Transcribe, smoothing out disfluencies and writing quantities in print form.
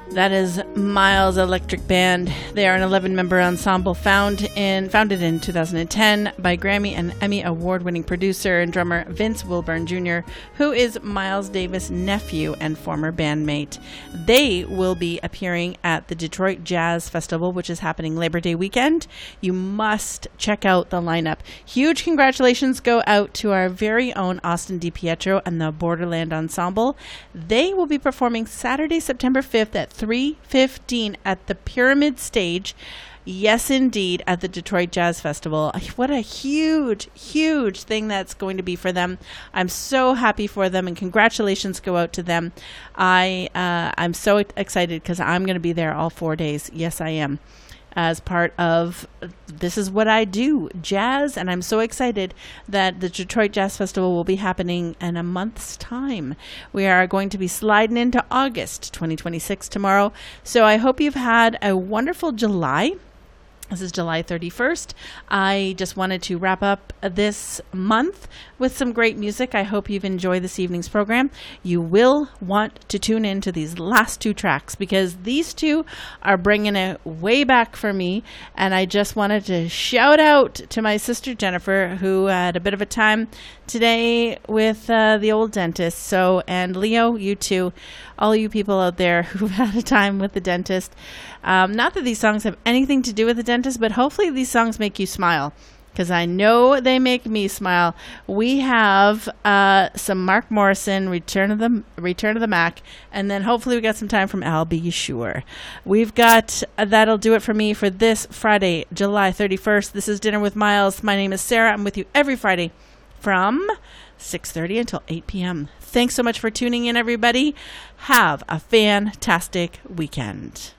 That is Miles Electric Band. They are an 11-member ensemble founded in 2010 by Grammy and Emmy award-winning producer and drummer Vince Wilburn Jr., who is Miles Davis' nephew and former bandmate. They will be appearing at the Detroit Jazz Festival, which is happening Labor Day weekend. You must check out the lineup. Huge congratulations go out to our very own Austin DiPietro and the Borderland Ensemble. They will be performing Saturday, September 5th at 3:15 at the Pyramid Stage. Yes, indeed, at the Detroit Jazz Festival. What a huge, huge thing that's going to be for them. I'm so happy for them, and congratulations go out to them. I'm so excited because I'm going to be there all 4 days. Yes, I am. As part of This Is What I Do, jazz, and I'm so excited that the Detroit Jazz Festival will be happening in a month's time. We are going to be sliding into August 2026 tomorrow, so I hope you've had a wonderful July. This is July 31st. I just wanted to wrap up this month with some great music. I hope you've enjoyed this evening's program. You will want to tune in to these last two tracks because these two are bringing it way back for me. And I just wanted to shout out to my sister Jennifer, who had a bit of a time today with the old dentist. So, and Leo, you too, all you people out there who've had a time with the dentist. Not that these songs have anything to do with the dentist, but hopefully these songs make you smile, because I know they make me smile. We have some Mark Morrison, Return of the Mac, and then hopefully we got some time from Al B. Sure. We've got that'll do it for me for this Friday, July 31st. This is Dinner with Miles. My name is Sarah. I'm with you every Friday from 6:30 until 8 p.m. Thanks so much for tuning in, everybody. Have a fantastic weekend.